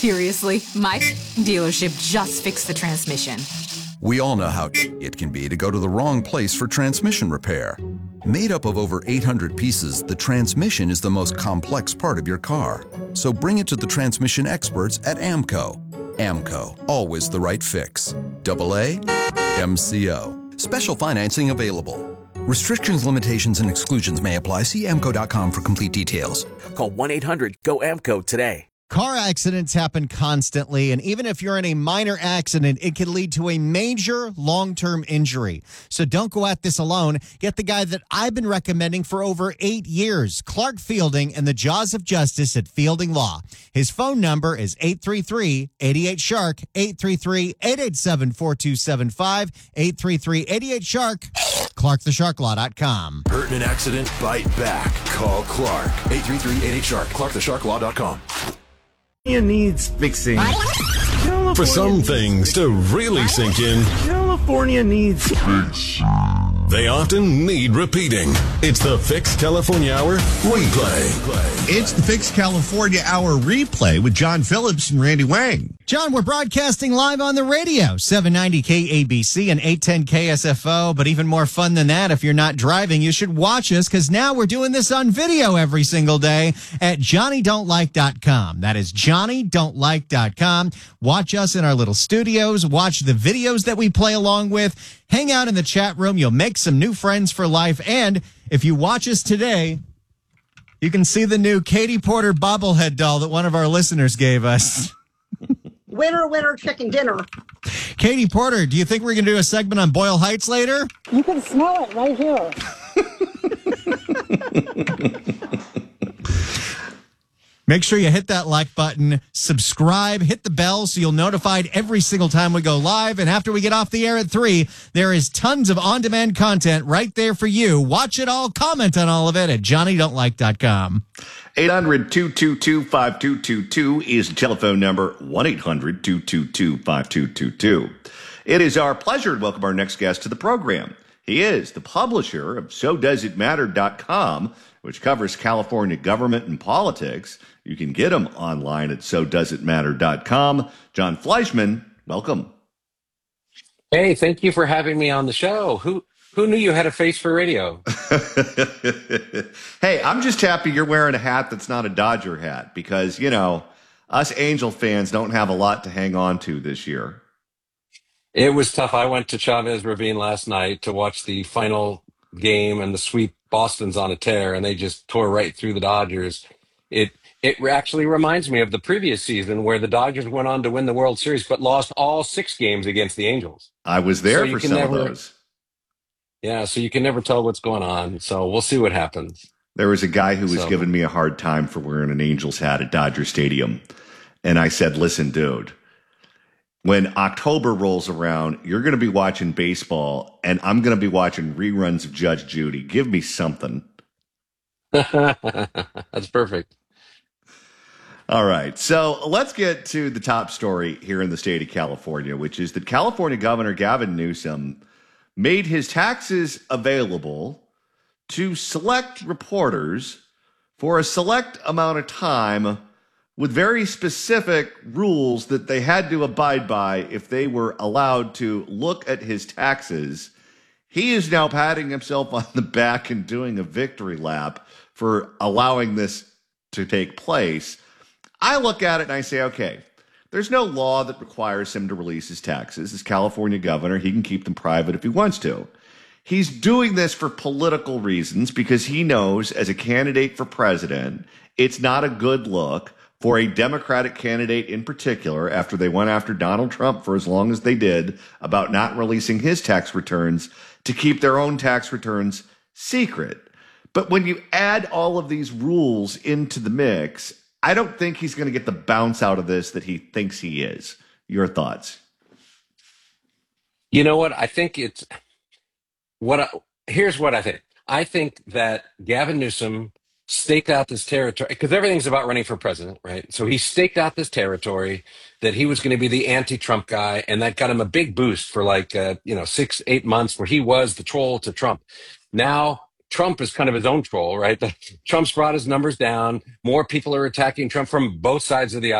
Seriously, my dealership just fixed the transmission. We all know how it can be to go to the wrong place for transmission repair. Made up of over 800 pieces, the transmission is the most complex part of your car. So bring it to the transmission experts at AAMCO. AAMCO, always the right fix. AA MCO. Special financing available. Restrictions, limitations, and exclusions may apply. See AAMCO.com for complete details. Call 1-800-GO-AAMCO today. Car accidents happen constantly, and even if you're in a minor accident, it can lead to a major long-term injury. So don't go at this alone. Get the guy that I've been recommending for over 8 years, Clark Fielding and the Jaws of Justice at Fielding Law. His phone number is 833-88-SHARK, 833-887-4275, 833-88-SHARK, ClarkTheSharkLaw.com. Hurt in an accident? Bite back. Call Clark. 833-88-SHARK. ClarkTheSharkLaw.com. Needs fixing. For some things to really sink in, California needs fixing. They often need repeating. It's the Fix California Hour replay. It's the Fix California Hour replay with John Phillips and Randy Wang. John, we're broadcasting live on the radio, 790 KABC and 810 KSFO. But even more fun than that, if you're not driving, you should watch us, because now we're doing this on video every single day at JohnnyDon'tLike.com. That is JohnnyDon'tLike.com. Watch us in our little studios. Watch the videos that we play along with. Hang out in the chat room. You'll make some new friends for life. And if you watch us today, you can see the new Katie Porter bobblehead doll that one of our listeners gave us. Winner, winner, chicken dinner. Katie Porter, do you think we're going to do a segment on Boyle Heights later? You can smell it right here. Make sure you hit that like button, subscribe, hit the bell so you'll notified every single time we go live. And after we get off the air at 3, there is tons of on-demand content right there for you. Watch it all, comment on all of it at JohnnyDon'tLike.com. 800-222-5222 is the telephone number, 1-800-222-5222. It is our pleasure to welcome our next guest to the program. He is the publisher of SoDoesItMatter.com, which covers California government and politics. You can get him online at SoDoesItMatter.com. John Fleischman, welcome. Hey, thank you for having me on the show. Who knew you had a face for radio? Hey, I'm just happy you're wearing a hat that's not a Dodger hat because, you know, us Angel fans don't have a lot to hang on to this year. It was tough. I went to Chavez Ravine last night to watch the final game and the sweep. Boston's on a tear, and they just tore right through the Dodgers. It actually reminds me of the previous season where the Dodgers went on to win the World Series but lost all 6 games against the Angels. I was there for some of those. Yeah, so you can never tell what's going on. So we'll see what happens. There was a guy who was giving me a hard time for wearing an Angels hat at Dodger Stadium. And I said, listen, dude, when October rolls around, you're going to be watching baseball, and I'm going to be watching reruns of Judge Judy. Give me something. That's perfect. All right. So let's get to the top story here in the state of California, which is that California Governor Gavin Newsom made his taxes available to select reporters for a select amount of time with very specific rules that they had to abide by if they were allowed to look at his taxes. He is now patting himself on the back and doing a victory lap for allowing this to take place. I look at it and I say, okay, there's no law that requires him to release his taxes. As California governor, he can keep them private if he wants to. He's doing this for political reasons because he knows as a candidate for president, it's not a good look for a Democratic candidate in particular, after they went after Donald Trump for as long as they did about not releasing his tax returns, to keep their own tax returns secret. But when you add all of these rules into the mix, I don't think he's going to get the bounce out of this that he thinks he is. Your thoughts? You know what? I think it's here's what I think. I think that Gavin Newsom staked out this territory because everything's about running for president, right? So he staked out this territory that he was going to be the anti-Trump guy, and that got him a big boost for 6-8 months where he was the troll to Trump. Now Trump is kind of his own troll, right? Trump's brought his numbers down. More people are attacking Trump from both sides of the